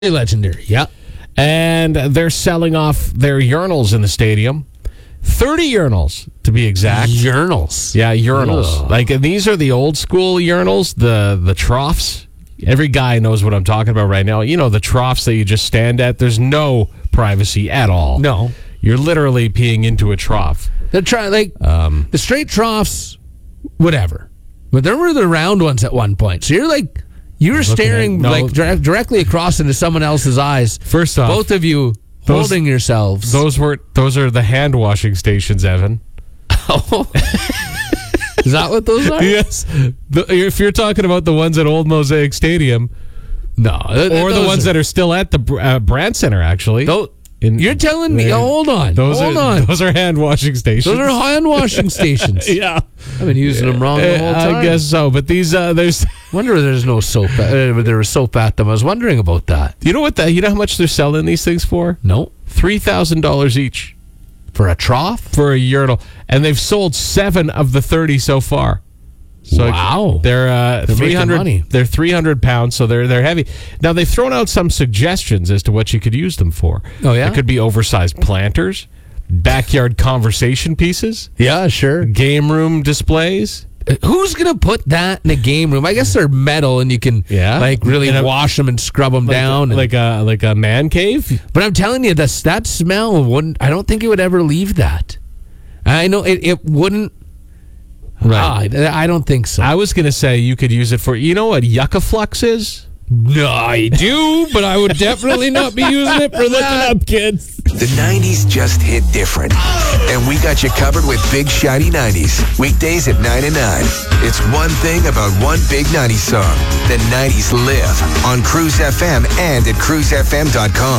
Legendary, yeah. And they're selling off their urinals in the stadium. 30 urinals, to be exact. Urinals. Yeah, urinals. Ugh. Like, these are the old school urinals, the troughs. Every guy knows what I'm talking about right now. You know, the troughs that you just stand at. There's no privacy at all. No. You're literally peeing into a trough. The straight troughs, whatever. But there were the round ones at one point. So you were staring directly across into someone else's eyes. First off, both of you holding yourselves. Those are the hand washing stations, Evan. Oh. Is that what those are? Yes. If you're talking about the ones at Old Mosaic Stadium, no, or the ones that are still at the Brand Center, actually. You're telling me? Hold on. Those are hand washing stations. Those are hand washing stations. Yeah, I've been using them wrong the whole time. I guess so. But these, there's. Wonder if there's no soap. There was soap at them. I was wondering about that. You know what? You know how much they're selling these things for? No, $3,000 each for a trough, for a urinal, and they've sold 7 of the 30 so far. So wow, they're 300 money. They're 300 pounds, so they're heavy. Now they've thrown out some suggestions as to what you could use them for. Oh yeah, it could be oversized planters, backyard conversation pieces. Yeah, sure. Game room displays. Who's gonna put that in a game room? I guess they're metal, and you can really wash them and scrub them down, like a man cave. But I'm telling you, that smell wouldn't. I don't think it would ever leave that. I know it wouldn't. Right. I don't think so. I was going to say you could use it for, you know what Yucca Flux is? No, I do, but I would definitely not be using it for that. Look it up, kids. The 90s just hit different. And we got you covered with Big Shiny 90s. Weekdays at 9 and 9. It's one thing about one big 90s song. The 90s live on Cruise FM and at cruisefm.com.